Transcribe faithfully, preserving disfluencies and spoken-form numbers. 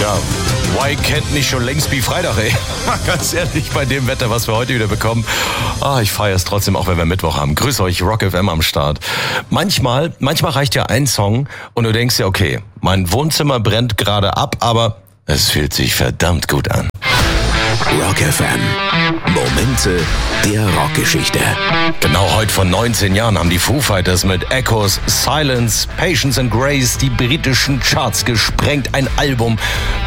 Ja, why kennt nicht schon längst wie Freitag, ey? Ganz ehrlich, bei dem Wetter, was wir heute wieder bekommen. Ah, ich feiere es trotzdem, auch wenn wir Mittwoch haben. Grüß euch, Rock F M am Start. Manchmal, manchmal reicht ja ein Song und du denkst ja, okay, mein Wohnzimmer brennt gerade ab, aber es fühlt sich verdammt gut an. Rock F M. Momente der Rockgeschichte. Genau heute vor neunzehn Jahren haben die Foo Fighters mit Echoes, Silence, Patience and Grace die britischen Charts gesprengt. Ein Album,